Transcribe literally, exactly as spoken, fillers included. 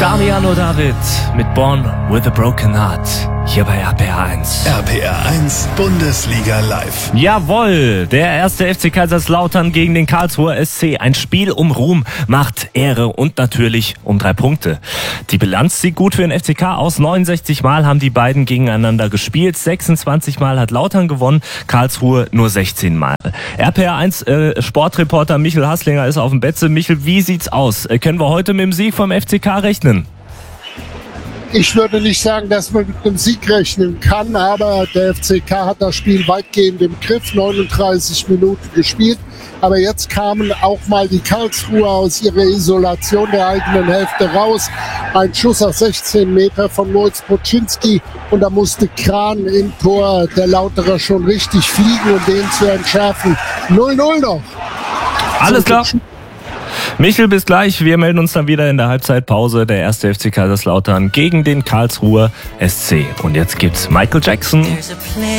Damiano David mit Born with a Broken Heart. Hier bei R P R eins. R P R eins Bundesliga live. Jawohl, der erste F C Kaiserslautern gegen den Karlsruher S C. Ein Spiel um Ruhm, Macht, Ehre und natürlich um drei Punkte. Die Bilanz sieht gut für den F C K aus. neunundsechzig Mal haben die beiden gegeneinander gespielt. sechsundzwanzig Mal hat Lautern gewonnen, Karlsruhe nur sechzehn Mal. R P R eins äh, Sportreporter Michel Hasslinger ist auf dem Betze. Michel, wie sieht's aus? Äh, können wir heute mit dem Sieg vom F C K rechnen? Ich würde nicht sagen, dass man mit einem Sieg rechnen kann, aber der F C K hat das Spiel weitgehend im Griff, neununddreißig Minuten gespielt. Aber jetzt kamen auch mal die Karlsruher aus ihrer Isolation der eigenen Hälfte raus. Ein Schuss auf sechzehn Meter von Moritz Boczynski und da musste Kran im Tor der Lauterer schon richtig fliegen, um den zu entschärfen. null null noch. Alles klar. Michel, bis gleich. Wir melden uns dann wieder in der Halbzeitpause. Der erste F C Kaiserslautern gegen den Karlsruher S C. Und jetzt gibt's Michael Jackson.